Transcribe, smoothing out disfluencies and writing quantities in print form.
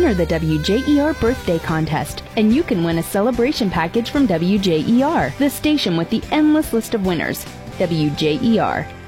enter the WJER birthday contest, and you can win a celebration package from WJER, the station with the endless list of winners. WJER.